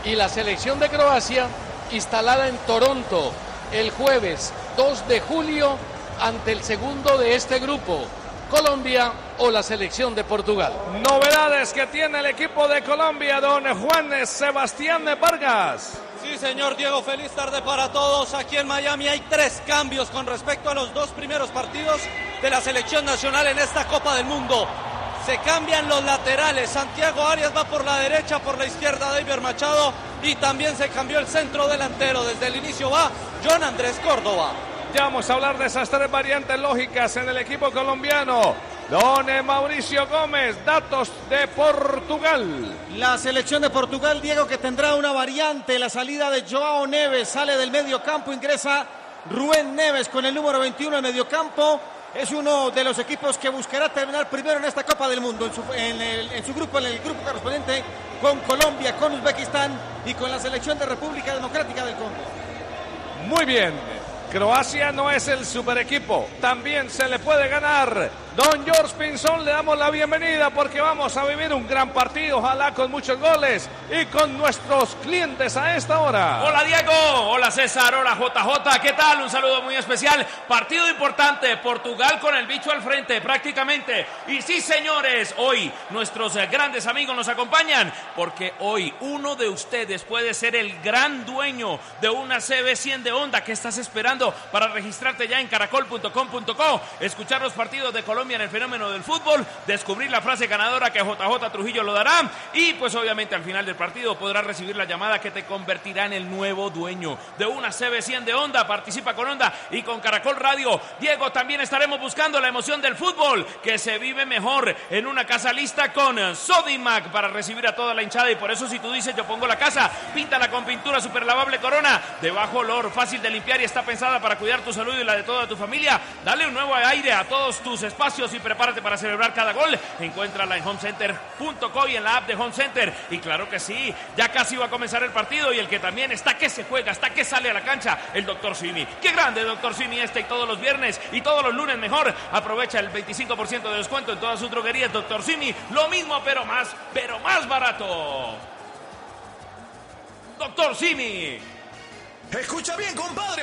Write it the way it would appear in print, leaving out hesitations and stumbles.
Y la selección de Croacia, instalada en Toronto el jueves 2 de julio, ante el segundo de este grupo, Colombia o la selección de Portugal. Novedades que tiene el equipo de Colombia, don Juan Sebastián Vargas. Sí, señor Diego, feliz tarde para todos. Aquí en Miami hay 3 cambios con respecto a los 2 primeros partidos de la selección nacional en esta Copa del Mundo. Se cambian los laterales, Santiago Arias va por la derecha, por la izquierda David Machado, y también se cambió el centro delantero. Desde el inicio va John Andrés Córdoba. Ya vamos a hablar de esas 3 variantes lógicas en el equipo colombiano. Don Mauricio Gómez, datos de Portugal. La selección de Portugal, Diego, que tendrá una variante. La salida de Joao Neves, sale del medio campo, ingresa Rubén Neves con el número 21 en medio campo. Es uno de los equipos que buscará terminar primero en esta Copa del Mundo, en el grupo correspondiente, con Colombia, con Uzbekistán y con la selección de República Democrática del Congo. Muy bien, Croacia no es el super equipo, también se le puede ganar. Don George Pinzón, le damos la bienvenida porque vamos a vivir un gran partido, ojalá con muchos goles y con nuestros clientes a esta hora. Hola Diego, hola César, hola JJ, ¿qué tal? Un saludo muy especial. Partido importante, Portugal con el bicho al frente prácticamente. Y sí, señores, hoy nuestros grandes amigos nos acompañan porque hoy uno de ustedes puede ser el gran dueño de una CB100 de Honda. ¿Qué estás esperando para registrarte ya en caracol.com.co? Escuchar los partidos de Colombia en el fenómeno del fútbol, descubrir la frase ganadora que JJ Trujillo lo dará y pues obviamente al final del partido podrás recibir la llamada que te convertirá en el nuevo dueño de una CB100 de Honda. Participa con Honda y con Caracol Radio. Diego, también estaremos buscando la emoción del fútbol que se vive mejor en una casa lista con Sodimac para recibir a toda la hinchada, y por eso si tú dices yo pongo la casa, píntala con pintura super lavable Corona de bajo olor, fácil de limpiar y está pensada para cuidar tu salud y la de toda tu familia. Dale un nuevo aire a todos tus espacios y prepárate para celebrar cada gol. Encuéntrala en homecenter.co y en la app de Home Center. Y claro que sí, ya casi va a comenzar el partido y el que también está que se juega, hasta que sale a la cancha, el Dr. Simi. ¡Qué grande Dr. Simi y todos los viernes y todos los lunes mejor! Aprovecha el 25% de descuento en todas sus droguerías Dr. Simi. Lo mismo pero más barato. Dr. Simi. Escucha bien, compadre.